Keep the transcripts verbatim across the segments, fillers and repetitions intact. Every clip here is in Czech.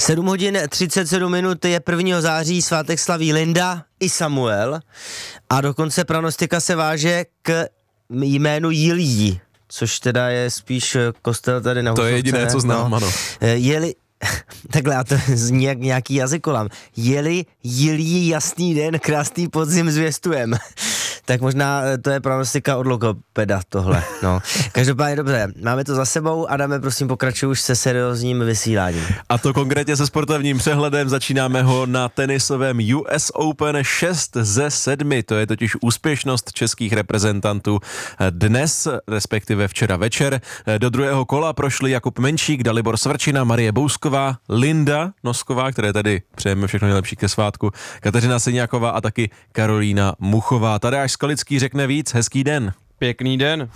sedm hodin třicet sedm minut je prvního září, svátek slaví Linda i Samuel a dokonce pranostika se váže k jménu Jilí, což teda je spíš kostel tady na Husovce. To je jediné, co znám, no. ano. Jeli, takhle, a to zní jak nějaký jazykolam. Jeli Jilí jasný den, krásný podzim zvěstujem. Tak možná to je pranostika od logopeda tohle, no. Každopádně dobře, máme to za sebou a dáme prosím pokračuj už se seriózním vysíláním. A to konkrétně se sportovním přehledem, začínáme ho na tenisovém U S Open šest ze sedmi, to je totiž úspěšnost českých reprezentantů dnes, respektive včera večer. Do druhého kola prošli Jakub Menšík, Dalibor Svrčina, Marie Bousková, Linda Nosková, které tady přejeme všechno nejlepší ke svátku, Kateřina Syňáková a taky Karolína Muchová. Tadeáš Skalický řekne víc, hezký den. Pěkný den.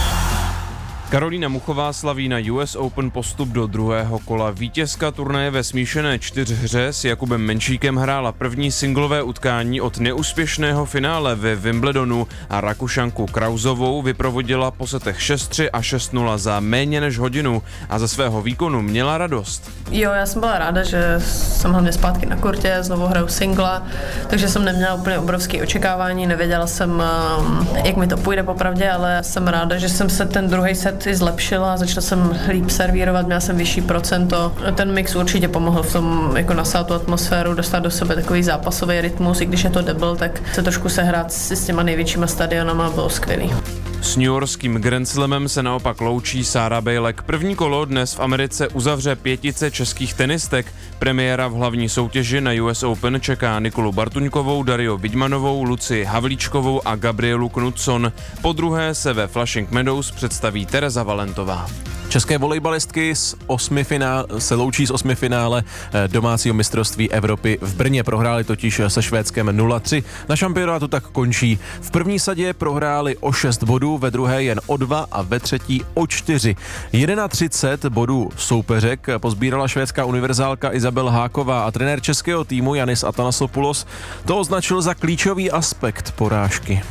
Karolína Muchová slaví na U S Open postup do druhého kola. Vítězka turnaje ve smíšené čtyřhře s Jakubem Menšíkem hrála první singlové utkání od neúspěšného finále ve Wimbledonu a Rakušanku Krausovou vyprovodila po setech šest tři a šest nula za méně než hodinu a ze svého výkonu měla radost. Jo, já jsem byla ráda, že jsem hlavně zpátky na kurtě, znovu hraju singla, takže jsem neměla úplně obrovské očekávání, nevěděla jsem, jak mi to půjde popravdě, ale jsem ráda, že jsem se ten druhý set i zlepšila, začala jsem líp servírovat, měla jsem vyšší procento. Ten mix určitě pomohl v tom jako nasát tu atmosféru, dostat do sebe takový zápasový rytmus, i když je to double, tak se trošku sehrát s, s těma největšíma stadionama bylo skvělý. S newyorským Grand Slamem se naopak loučí Sára Bejlek. První kolo dnes v Americe uzavře pětice českých tenistek. Premiéra v hlavní soutěži na U S Open čeká Nikolu Bartuňkovou, Dario Vidmanovou, Lucii Havlíčkovou a Gabrielu Knudson. Po druhé se ve Flushing Meadows představí Tereza Valentová. České volejbalistky z osmi finál, se loučí z osmi finále domácího mistrovství Evropy v Brně. Prohráli totiž se Švédskem nula tři. Na šampionátu tak končí. V první sadě prohráli o šest bodů, ve druhé jen o dva a ve třetí o čtyři. třicet jedna bodů soupeřek pozbírala švédská univerzálka Izabel Háková a trenér českého týmu Janis Atanasopoulos to označil za klíčový aspekt porážky.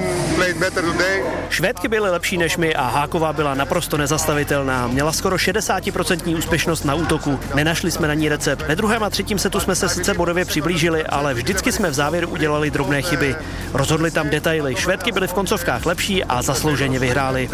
Švédky byly lepší než my a Háková byla naprosto nezastavitelná. Měla skoro šedesát procent úspěšnost na útoku. Nenašli jsme na ní recept. Ve druhém a třetím setu jsme se sice bodově přiblížili, ale vždycky jsme v závěru udělali drobné chyby. Rozhodli tam detaily. Švédky byly v koncovkách lepší a zaslouženě vyhráli.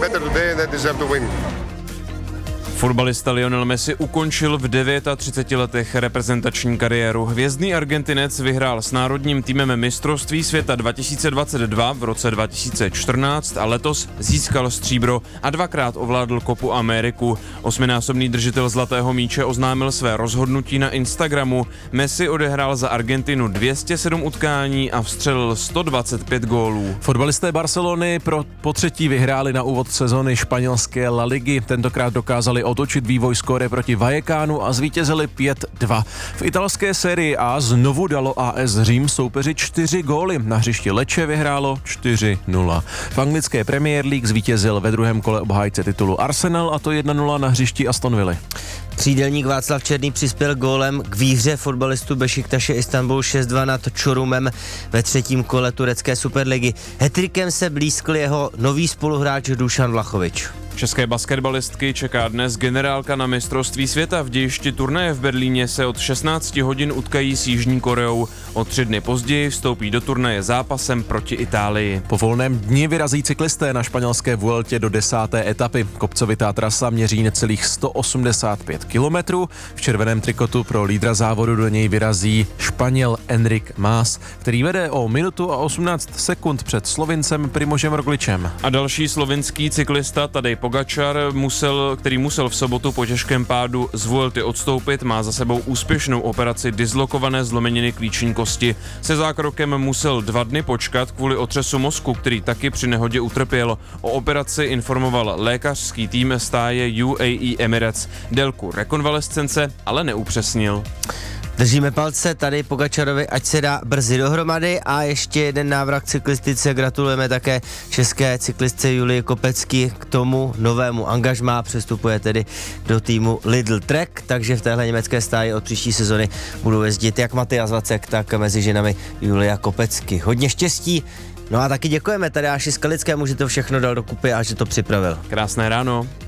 Fotbalista Lionel Messi ukončil v třiceti devíti letech reprezentační kariéru. Hvězdný Argentinec vyhrál s národním týmem mistrovství světa dva tisíce dvacet dva v roce dva tisíce čtrnáct a letos získal stříbro a dvakrát ovládl Copu Ameriku. Osminásobný držitel zlatého míče oznámil své rozhodnutí na Instagramu. Messi odehrál za Argentinu dvě stě sedm utkání a vstřelil sto dvacet pět gólů. Fotbalisté Barcelony pro potřetí vyhráli na úvod sezony španělské La Ligy. Tentokrát dokázali otočit vývoj skóre proti Vallecanu a zvítězili pět dva. V italské sérii A znovu dalo A S Řím soupeři čtyři góly. Na hřišti Lecce vyhrálo čtyři nula. V anglické Premier League zvítězil ve druhém kole obhájce titulu Arsenal a to jedna nula na hřišti Aston Villa. Křídelník Václav Černý přispěl gólem k výhře fotbalistů Bešiktaše Istanbul šest dva nad Čorumem ve třetím kole turecké superligy. Hat-trickem se blízkl jeho nový spoluhráč Dušan Vlachovič. České basketbalistky čeká dnes generálka na mistrovství světa. V dějišti turnaje v Berlíně se od šestnáct hodin utkají s Jižní Koreou. O tři dny později vstoupí do turnaje zápasem proti Itálii. Po volném dni vyrazí cyklisté na španělské Vueltě do desáté etapy. Kopcovitá trasa měří necelých sto osmdesát pět kilometrů. V červeném trikotu pro lídra závodu do něj vyrazí Španěl Enric Mas, který vede o minutu a osmnáct sekund před Slovincem Primožem Rogličem. A další slovinský cyklista Tadej Pogačar, musel, který musel v sobotu po těžkém pádu z Vuelty odstoupit, má za sebou úspěšnou operaci dislokované zlomeniny klíční kosti. Se zákrokem musel dva dny počkat kvůli otřesu mozku, který taky při nehodě utrpěl. O operaci informoval lékařský tým stáje U A E Emirates. Délku rekonvalescence ale neupřesnil. Držíme palce tady Pogačarovi, ať se dá brzy dohromady a ještě jeden návrat k cyklistice. Gratulujeme také české cyklistce Julii Kopecky k tomu novému angažmá. Přestupuje tedy do týmu Lidl Trek, takže v téhle německé stáji od příští sezony budou jezdit jak Matyáš Vacek, tak mezi ženami Julia Kopecky. Hodně štěstí. No a taky děkujeme Tadeáši Skalickému, že to všechno dal dokupy a že to připravil. Krásné ráno.